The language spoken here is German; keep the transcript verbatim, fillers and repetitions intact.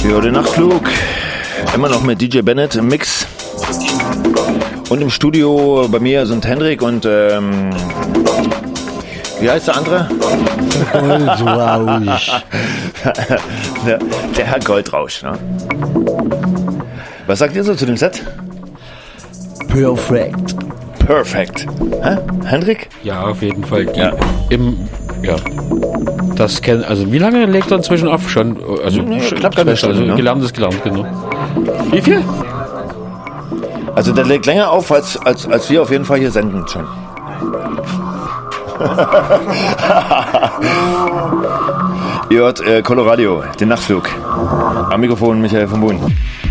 Ja, der Nachtflug. Immer noch mit D J Bennett im Mix. Und im Studio bei mir sind Hendrik und ähm, wie heißt der andere? Goldrausch. der, der Herr Goldrausch. Ne? Was sagt ihr so zu dem Set? Perfekt. Perfekt. Hä? Hendrik? Ja, auf jeden Fall. Die Ja. Im, ja. Das kennt, also wie lange legt er inzwischen auf? Schon, also Ja, schon knapp ganz zwei also Stunden, ne? gelernt ist gelernt, genau. Wie viel? Also der legt länger auf, als, als, als wir auf jeden Fall hier senden schon. Ihr hört äh, Coloradio, den Nachtflug. Am Mikrofon Michael von Bohn.